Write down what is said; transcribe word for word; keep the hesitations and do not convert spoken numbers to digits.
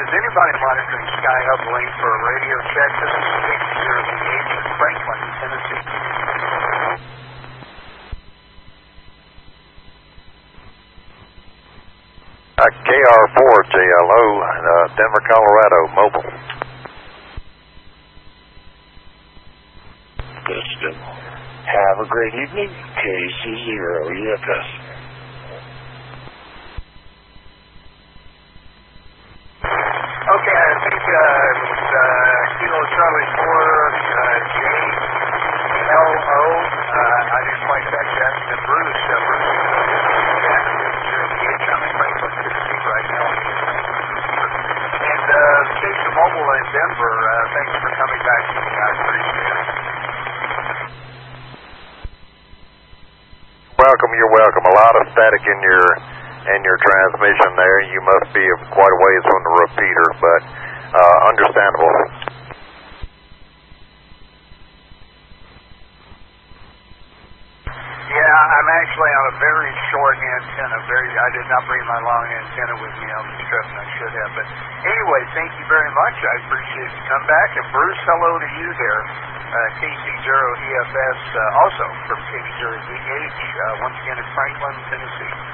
Is anybody monitoring Sky Hub Link for a radio check? This is K C zero eight in Franklin, Tennessee. Uh, K R four J L O, uh, Denver, Colorado, mobile. Piston. Have a great evening, K C zero E F S. Okay, I think uh, uh, Kilo Charlie four uh, J L O. Uh, I didn't quite catch that. And Bruce, uh, Bruce, I'm in Franklin, Tennessee right now. And uh, Station Mobile in Denver, uh, thanks for coming back to me. I appreciate it. Welcome, you're welcome. A lot of static in your in your transmission there. You must be quite a ways from the repeater, but uh, understandable. Yeah, I'm actually on a very short antenna. Very, I did not bring my long antenna with me on the trip, and I should have. But anyway, thank you very much. I appreciate you come back. And Bruce, hello to you there. Uh, K C zero E F S, uh, also from K C zero E H, uh, once again in Franklin, Tennessee.